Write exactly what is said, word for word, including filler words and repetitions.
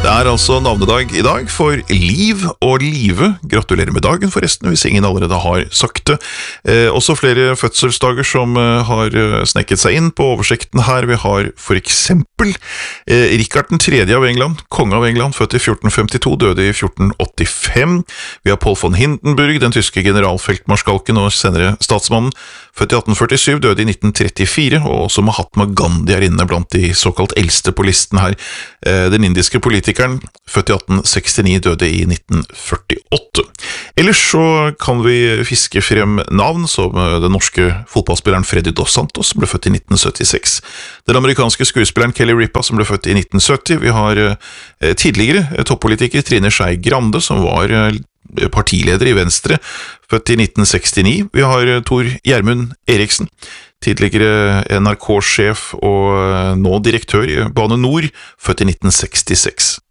er altså navnedag i dag for Liv og Live. Gratulerer med dagen forresten, hvis ingen allerede har sagt det. Eh, også flere fødselsdager som eh, har snekket seg inn på oversikten her. Vi har for eksempel eh, Rikard den tredje av England, konge av England, født i fjorten femtito, døde i fjorten åttifem. Vi har Paul von Hindenburg, den tyske generalfeltmarskalken og senere statsmannen, født i atten førtisju, døde i nitten trettifire, og også Mahatma Gandhi er inne blant de såkalt eldste på listen her. Eh, den indiske politikeren, født i atten sekstini, døde i nitten førtiåtte. Ellers så kan vi fiske frem navn som den norske fotballspilleren Freddy Dos Santos, som ble født i nitten syttiseks. Den amerikanske skuespilleren Kelly Ripa, som ble født i nitten sytti. Vi har eh, tidligere toppolitiker Trine Skei Grande, som var eh, partileder i Venstre, født i nitten sekstini. Vi har Tor Gjermund Eriksen, tidligere N R K-sjef og nå direktør i Bane Nor, født i nitten sekstiseks.